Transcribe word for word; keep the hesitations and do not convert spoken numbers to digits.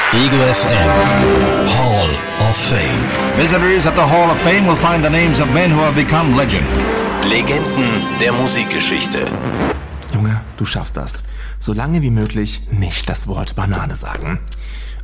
Ego F M Hall of Fame. Visitors at the Hall of Fame will find the names of men who have become legend. Legenden der Musikgeschichte. Junge, du schaffst das. So lange wie möglich nicht das Wort Banane sagen.